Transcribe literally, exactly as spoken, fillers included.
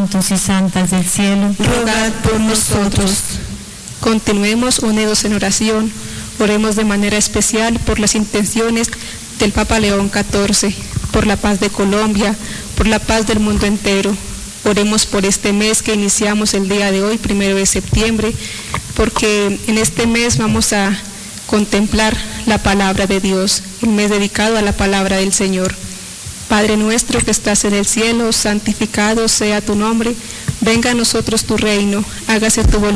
santos y santas del cielo, rogad por nosotros. Continuemos unidos en oración. Oremos de manera especial por las intenciones del Papa León catorce, por la paz de Colombia, por la paz del mundo entero. Oremos por este mes que iniciamos el día de hoy, primero de septiembre, porque en este mes vamos a contemplar la palabra de Dios, un mes dedicado a la palabra del Señor. Padre nuestro que estás en el cielo, santificado sea tu nombre, venga a nosotros tu reino, hágase tu voluntad